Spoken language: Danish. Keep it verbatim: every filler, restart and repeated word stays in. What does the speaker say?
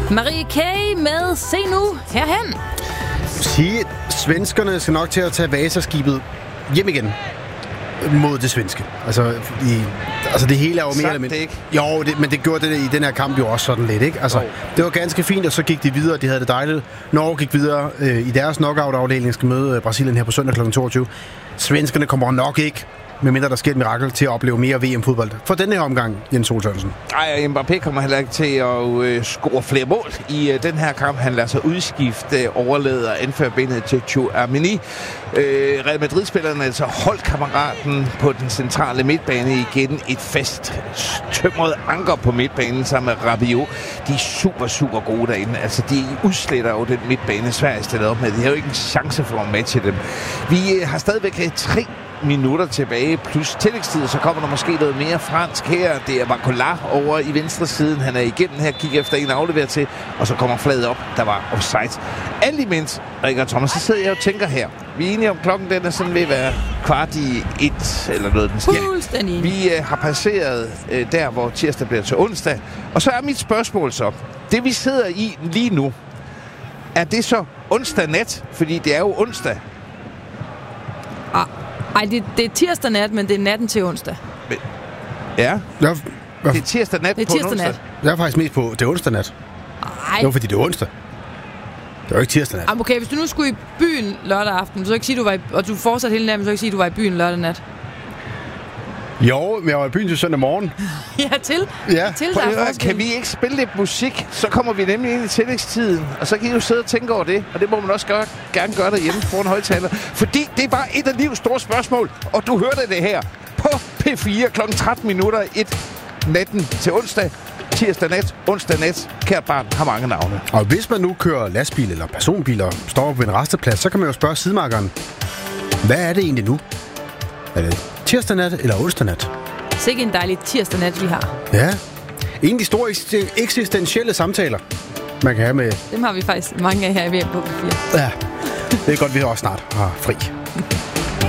Marie K. med Se Nu herhen. Sige, svenskerne skal nok til at tage Vasaskibet hjem igen mod det svenske. Altså, i, altså det hele er jo mere eller mindre. Jo, det, men det gjorde det i den her kamp jo også sådan lidt, ikke? Altså, oh. Det var ganske fint, og så gik de videre. De havde det dejligt. Norge gik videre øh, i deres knockout-afdeling, skal møde øh, Brasilien her på søndag klokken toogtyve. Svenskerne kommer nok ikke, medmindre der sker et mirakel, til at opleve mere V M-fodbold. For denne her omgang, Jens Sol Sørensen. Ej, Mbappé kommer heller ikke til at øh, score flere mål i øh, den her kamp. Han lader sig udskifte, øh, overlader anførerbenet til Tchouaméni. Øh, Real Madrid-spillerne, altså holdkammeraten på den centrale midtbane igen. Et fast tømret anker på midtbanen sammen med Rabiot. De er super, super gode derinde. Altså, de udsletter jo den midtbane, Sverige stiller op med. De har jo ikke en chance for at matche dem. Vi øh, har stadigvæk tre minutter tilbage, plus tillægstid, så kommer der måske noget mere fransk her. Det er Barcola over i venstre siden. Han er igennem her, kigger efter en afleverer til, og så kommer flaget op. Der var offside. Alt imens, Rikard Thomas, så sidder jeg og tænker her. Vi er enige om, klokken den er sådan ved at være kvart i et, eller noget den skal. Vi øh, har passeret øh, der, hvor tirsdag bliver til onsdag. Og så er mit spørgsmål så, det vi sidder i lige nu, er det så onsdag nat? Fordi det er jo onsdag. Ah. Nej, det, det er tirsdag nat, men det er natten til onsdag. Men, ja. ja. Det er tirsdag nat det er på tirsdag onsdag. Nat. Jeg er faktisk mest på, det er onsdag nat. Nej. Det var fordi, det er onsdag. Det er jo ikke tirsdag nat. Okay, hvis du nu skulle i byen lørdag aften, så ikke sige, du var i, og du fortsat hele natten, så ikke sige, du var i byen lørdag nat. Jo, men jeg var i byen til søndag morgen. ja, til. Ja. til Prøv, der kan vi ikke spille lidt musik, så kommer vi nemlig ind i tillægstiden, og så kan I jo sidde og tænke over det, og det må man også gøre, gerne gøre derhjemme foran højtaler, fordi det er bare et af livs store spørgsmål, og du hørte det her på P fire klokken tretten minutter et natten til onsdag. Tirsdag nat, onsdag nat. Kært barn har mange navne. Og hvis man nu kører lastbil eller personbil og står på en resteplads, så kan man jo spørge sidemarkeren, hvad er det egentlig nu? Er det tirsdag nat eller onsdag nat? Sikke en dejlig tirsdag nat, vi har. Ja. En af de store eksistentielle samtaler, man kan have med... Dem har vi faktisk mange af her i V M på P fire. Ja, det er godt, vi også snart har fri.